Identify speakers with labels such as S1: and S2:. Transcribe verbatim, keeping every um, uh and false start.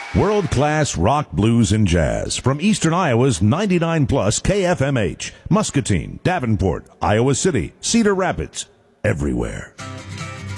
S1: World-class rock, blues, and jazz from Eastern Iowa's ninety-nine plus K F M H, Muscatine, Davenport, Iowa City, Cedar Rapids, everywhere.